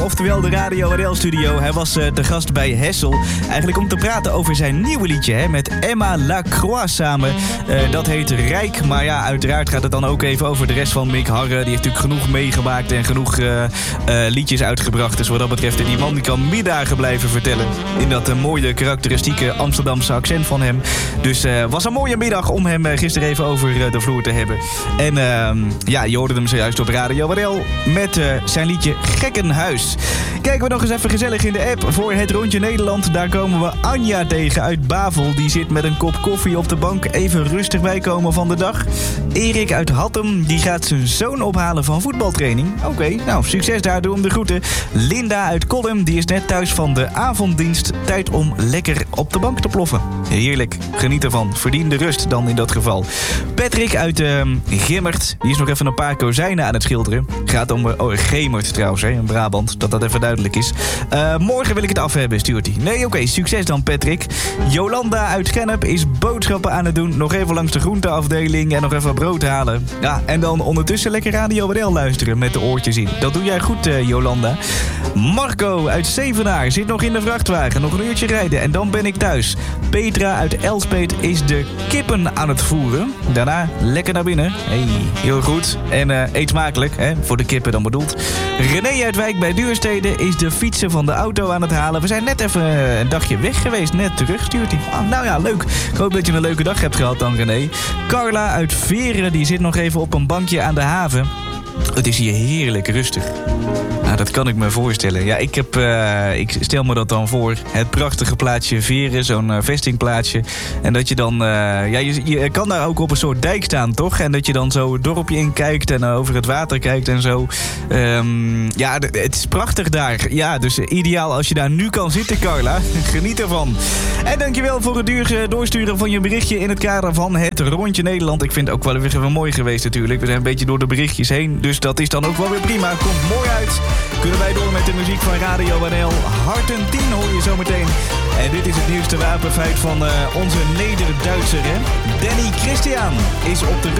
Oftewel de Radio NL-studio. Hij was te gast bij Hessel. Eigenlijk om te praten over zijn nieuwe liedje met Emma Lacroix samen. Dat heet Rijk. Maar ja, uiteraard gaat het dan ook even over de rest van Mick Harre. Die heeft natuurlijk genoeg meegemaakt en genoeg liedjes uitgebracht. Dus wat dat betreft, die man die kan middagen blijven vertellen. In dat mooie, karakteristieke Amsterdamse accent van hem. Dus was een mooie middag om hem gisteren even over de vloer te hebben. En je hoorde hem zojuist op Radio NL met zijn liedje Gekkenhuis. Kijken we nog eens even gezellig in de app voor het Rondje Nederland. Daar komen we Anja tegen uit Bavel. Die zit met een kop koffie op de bank. Even rustig bijkomen van de dag. Erik uit Hattem, die gaat zijn zoon ophalen van voetbaltraining. Oké, nou, succes daar, doe hem de groeten. Linda uit Kolm, die is net thuis van de avonddienst. Tijd om lekker op de bank te ploffen. Heerlijk, geniet ervan. Verdien de rust dan in dat geval. Patrick uit Gimmert, die is nog even een paar kozijnen aan het schilderen. Gaat om Gemert trouwens, in Brabant. Dat even duidelijk is. Morgen wil ik het af hebben, stuurt hij. Nee, oké, succes dan, Patrick. Jolanda uit Gennep is boodschappen aan het doen. Nog even langs de groenteafdeling en nog even brood halen. Ja, en dan ondertussen lekker Radio NL luisteren met de oortjes in. Dat doe jij goed, Jolanda. Marco uit Zevenaar zit nog in de vrachtwagen. Nog een uurtje rijden en dan ben ik thuis. Petra uit Elspeet is de kippen aan het voeren. Daarna lekker naar binnen. Hey, heel goed. En eet smakelijk, hè, voor de kippen dan bedoeld. René uit Wijk bij Duurstede is de fietsen van de auto aan het halen. We zijn net even een dagje weg geweest, net terug, stuurt hij. Nou ja, leuk. Ik hoop dat je een leuke dag hebt gehad dan, René. Carla uit Veren, die zit nog even op een bankje aan de haven. Het is hier heerlijk rustig. Nou, dat kan ik me voorstellen. Ja, ik stel me dat dan voor. Het prachtige plaatsje Veren, zo'n vestingplaatsje. En dat je dan... je kan daar ook op een soort dijk staan, toch? En dat je dan zo het dorpje in kijkt en over het water kijkt en zo. Het is prachtig daar. Ja, dus ideaal als je daar nu kan zitten, Carla. Geniet ervan. En dankjewel voor het doorsturen van je berichtje in het kader van het Rondje Nederland. Ik vind het ook wel weer mooi geweest natuurlijk. We zijn een beetje door de berichtjes heen. Dus dat is dan ook wel weer prima. Komt mooi uit. Kunnen wij door met de muziek van Radio NL. Harten 10 hoor je zometeen. En dit is het nieuwste wapenfeit van onze Neder-Duitser, hè? Danny Christian is op de